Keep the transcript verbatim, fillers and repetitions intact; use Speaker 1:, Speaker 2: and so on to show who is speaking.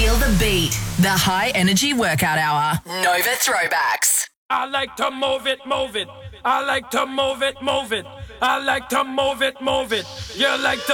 Speaker 1: Feel the beat. The High Energy Workout Hour. Nova Throwbacks.
Speaker 2: I like to move it, move it. I like to move it, move it. I like to move it, move it. You like to